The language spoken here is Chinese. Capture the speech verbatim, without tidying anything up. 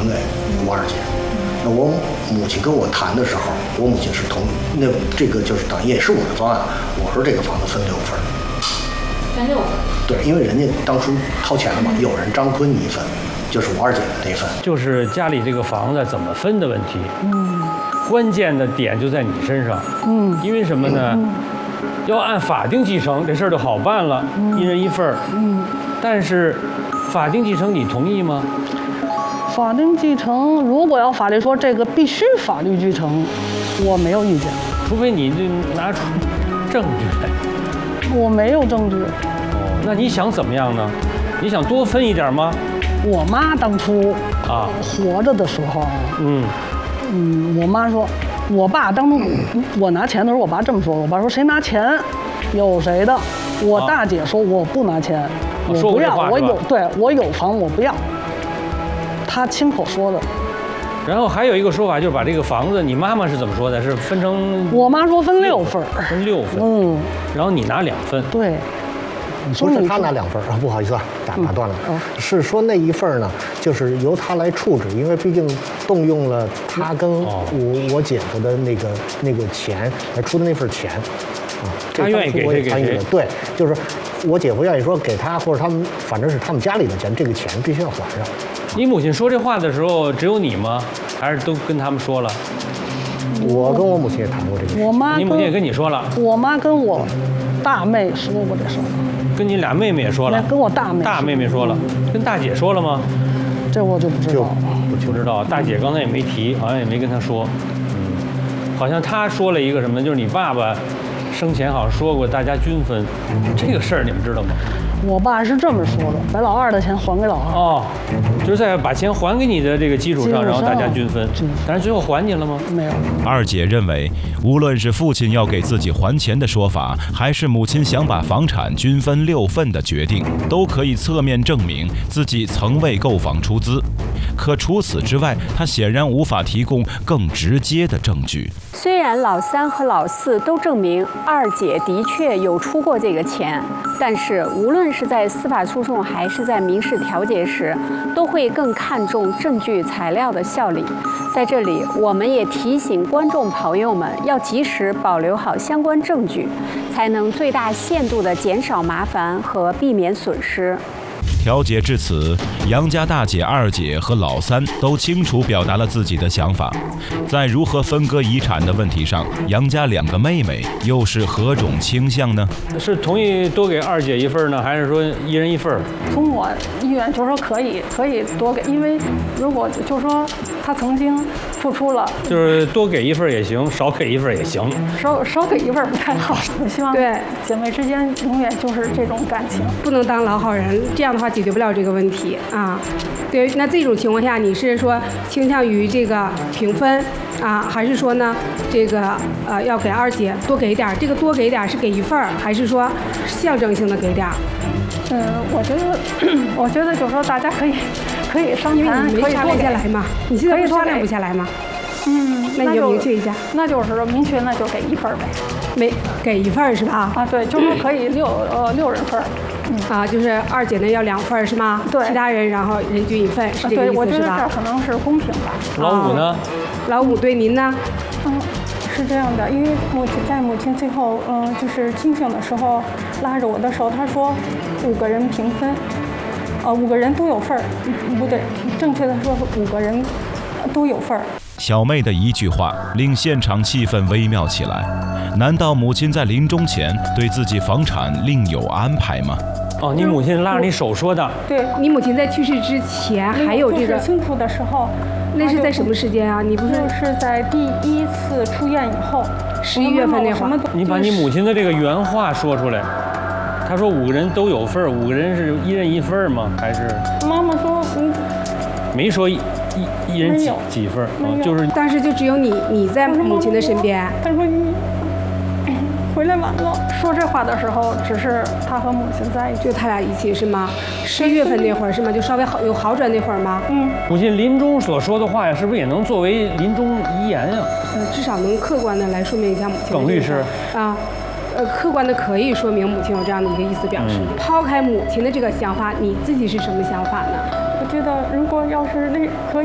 给我二姐。那我母亲跟我谈的时候，我母亲是同那这个就是等于也是我的方案，我说这个房子分六份。 分六份。对， 因为人家当初掏钱了嘛，有人张坤一份，就是我二姐的那份。 就是家里这个房子怎么分的问题。嗯。关键的点就在你身上。嗯。因为什么呢？嗯、要按法定继承，这事儿就好办了，嗯、一人一份儿。嗯。但是，法定继承你同意吗？ 法定继承，如果要法律说这个必须法律继承，我没有意见。 除非你就拿出证据来。 我没有证据。 哦，那你想怎么样呢？你想多分一点吗？ 我妈当初啊活着的时候啊，嗯嗯，我妈说，我爸当初我拿钱的时候，我爸这么说，我爸说谁拿钱，有谁的。我大姐说我不拿钱，我不要，我有，对我有房我不要。他亲口说的。 然后还有一个说法，就是把这个房子，你妈妈是怎么说的？是分成？ 我妈说分六份， 分六份。嗯。然后你拿两份。 对。 不是他拿两份啊，不好意思啊，打打断了。嗯、是说那一份呢，就是由他来处置，因为毕竟动用了他跟我我姐夫的那个那个钱来出的那份钱，啊， 他愿意给谁给谁。 对，就是我姐夫愿意说给他，或者他们反正是他们家里的钱，这个钱必须要还上。 你母亲说这话的时候只有你吗？还是都跟他们说了？ 我跟我母亲也谈过这个事。 我妈， 你母亲也跟你说了。 我妈跟我大妹说过这事儿。 跟你俩妹妹也说了， 跟我大妹大妹妹说了，跟大姐说了吗？ 这我就不知道， 我就不知道。大姐刚才也没提，好像也没跟她说。嗯，好像她说了一个什么，就是你爸爸生前好像说过大家均分，这个事儿你们知道吗？ 我爸是这么说的，把老二的钱还给老二。 哦，就是在把钱还给你的这个基础上，然后大家均分。但是最后还你了吗？ 没有。 二姐认为，无论是父亲要给自己还钱的说法，还是母亲想把房产均分六份的决定，都可以侧面证明自己曾为购房出资。可除此之外，她显然无法提供更直接的证据。 虽然老三和老四都证明二姐的确有出过这个钱，但是无论是在司法诉讼还是在民事调解时，都会更看重证据材料的效力。在这里，我们也提醒观众朋友们，要及时保留好相关证据，才能最大限度地减少麻烦和避免损失。 调解至此，杨家大姐、二姐和老三都清楚表达了自己的想法。在如何分割遗产的问题上，杨家两个妹妹又是何种倾向呢？ 是同意多给二姐一份呢，还是说一人一份？ 从我意愿就是说可以，可以多给，因为如果就是说他曾经付出了， 就是多给一份也行，少给一份也行。 少少给一份不太好。我希望对姐妹之间永远就是这种感情， 不能当老好人，这样的话解决不了这个问题啊。对，那这种情况下，你是说倾向于这个平分啊，还是说呢，这个呃要给二姐多给点？这个多给点是给一份儿，还是说象征性的给点？ 嗯，我觉得，我觉得就是说大家可以可以商谈， 因为你没商量下来嘛，你现在不商量不下来吗？ 嗯， 那你就明确一下， 那就是明确，那就给一份呗， 没给一份是吧？ 啊，对，就是说可以六呃六人份。 嗯、啊，就是二姐呢要两份是吗？ 对， 其他人然后人均一份，是这个意思是吧？ 对，我觉得这可能是公平吧。 老五呢？ 啊、老五对您呢？ 嗯，是这样的，因为母亲在母亲最后嗯、呃、就是清醒的时候拉着我的手，她说五个人平分，呃五个人都有份儿，不对，正确的说是五个人都有份儿。 小妹的一句话令现场气氛微妙起来。难道母亲在临终前对自己房产另有安排吗？ 哦，你母亲拉着你手说的。 对， 你母亲在去世之前还有这个清楚的时候， 那是在什么时间啊？你不是就是在第一次出院以后， 十一月份那会儿。 你把你母亲的这个原话说出来。她说五个人都有份，五个人是一人一份吗？还是？ 妈妈说，嗯， 没说一一一人几几份， 哦， 就是当时就只有你你在母亲的身边。 她说你。回来晚了， 说这话的时候，只是他和母亲在一起， 就他俩一起是吗？十一月份那会儿是吗？就稍微好有好转那会儿吗？ 嗯。 母亲临终所说的话呀，是不是也能作为临终遗言呀？ 呃，至少能客观的来说明一下母亲。 耿律师啊，呃，客观的可以说明母亲有这样的一个意思表示。嗯、抛开母亲的这个想法，你自己是什么想法呢？ 我觉得如果要是那可以。